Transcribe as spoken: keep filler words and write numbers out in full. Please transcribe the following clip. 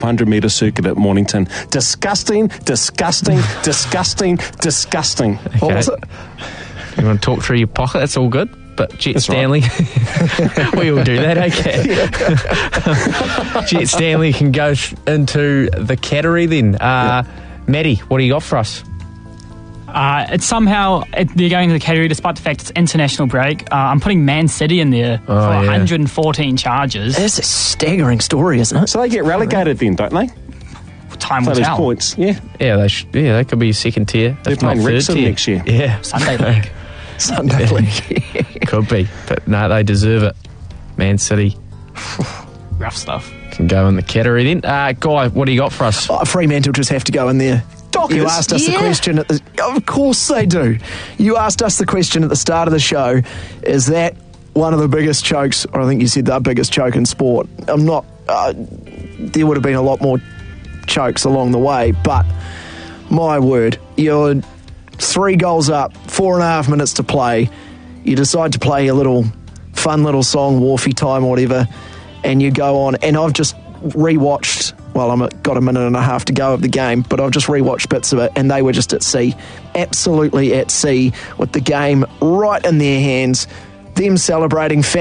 hundred metre circuit at Mornington. Disgusting, disgusting, disgusting, disgusting. Okay. What was it? You want to talk through your pocket? That's all good. But Jet That's Stanley, right. We all do that, okay? Jet Stanley can go th- into the category then. Uh, yeah. Maddie, what do you got for us? Uh, it's somehow, it, they're going to the category despite the fact it's international break. Uh, I'm putting Man City in there oh, for yeah. one hundred fourteen charges. It's a staggering story, isn't it? So they get relegated then, don't they? Time For will those tell. points, yeah. Yeah, they sh- yeah, they could be second tier. They're if not playing third Wrexham tier. next year. Yeah. Sunday League. Sunday League. Could be. But no, they deserve it. Man City Rough stuff. can go in the category then. Uh, Guy, what do you got for us? Oh, Fremantle just have to go in there. Dockers, You asked us yeah. the question at the... Of course they do. You asked us the question at the start of the show. Is that one of the biggest chokes, or I think you said the biggest choke in sport? I'm not... Uh, there would have been a lot more chokes along the way, but my word, you're three goals up, four and a half minutes to play. You decide to play a little fun little song, Wharfie Time or whatever, and you go on. And I've just rewatched... Well, I've got a minute and a half to go of the game, but I've just rewatched bits of it, and they were just at sea, absolutely at sea, with the game right in their hands, them celebrating,